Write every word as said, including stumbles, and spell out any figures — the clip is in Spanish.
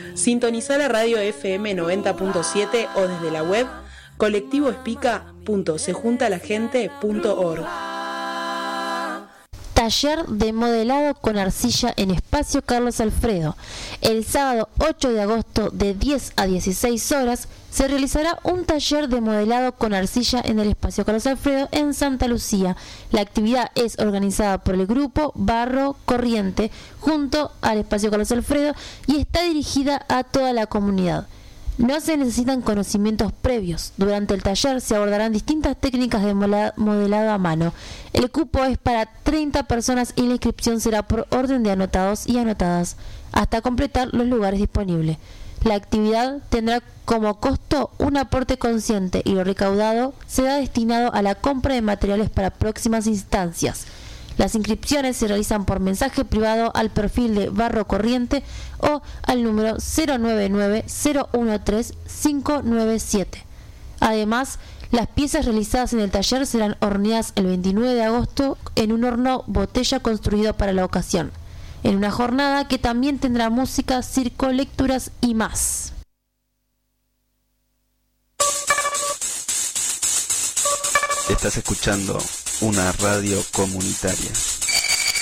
Sintonizá la radio F M noventa punto siete o desde la web colectivo espica punto se junta la gente punto org. Taller de modelado con arcilla en Espacio Carlos Alfredo. El sábado ocho de agosto de diez a dieciséis horas se realizará un taller de modelado con arcilla en el Espacio Carlos Alfredo en Santa Lucía. La actividad es organizada por el grupo Barro Corriente junto al Espacio Carlos Alfredo y está dirigida a toda la comunidad. No se necesitan conocimientos previos. Durante el taller se abordarán distintas técnicas de modelado a mano. El cupo es para treinta personas y la inscripción será por orden de anotados y anotadas, hasta completar los lugares disponibles. La actividad tendrá como costo un aporte consciente y lo recaudado será destinado a la compra de materiales para próximas instancias. Las inscripciones se realizan por mensaje privado al perfil de Barro Corriente o al número cero nueve nueve cero uno tres cinco nueve siete. Además, las piezas realizadas en el taller serán horneadas el veintinueve de agosto en un horno botella construido para la ocasión, en una jornada que también tendrá música, circo, lecturas y más. Estás escuchando una radio comunitaria.